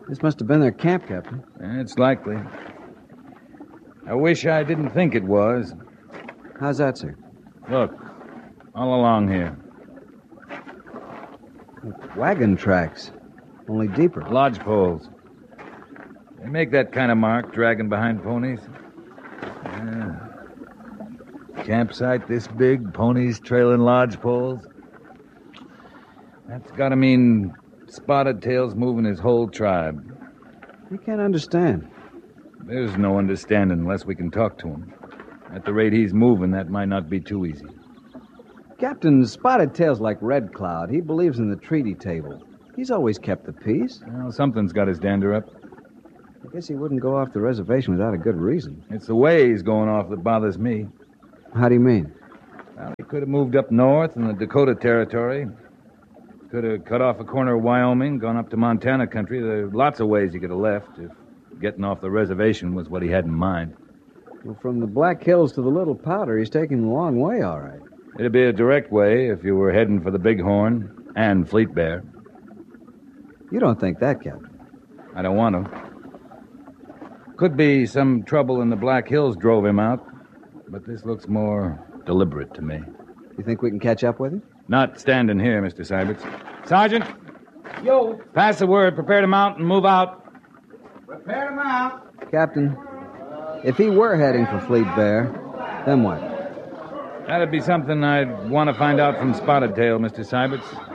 This must have been their camp, Captain. It's likely. I wish I didn't think it was. How's that, sir? Look, all along here. Wagon tracks, only deeper. Lodge poles. They make that kind of mark, dragging behind ponies. Yeah. Campsite this big, ponies trailing lodge poles. That's gotta mean Spotted Tail's moving his whole tribe. You can't understand. There's no understanding unless we can talk to him. At the rate he's moving, that might not be too easy. Captain, Spotted Tail's like Red Cloud. He believes in the treaty table. He's always kept the peace. Well, something's got his dander up. I guess he wouldn't go off the reservation without a good reason. It's the way he's going off that bothers me. How do you mean? Well, he could have moved up north in the Dakota Territory. Could have cut off a corner of Wyoming, gone up to Montana country. There are lots of ways he could have left if getting off the reservation was what he had in mind. Well, from the Black Hills to the Little Powder, he's taking the long way, all right. It'd be a direct way if you were heading for the Bighorn and Fleet Bear. You don't think that, Captain? I don't want to. Could be some trouble in the Black Hills drove him out, but this looks more deliberate to me. You think we can catch up with him? Not standing here, Mr. Syberts. Sergeant! Yo! Pass the word. Prepare to mount and move out. Prepare to mount. Captain, if he were heading for Fleet Bear, then what? That'd be something I'd want to find out from Spotted Tail, Mr. Syberts.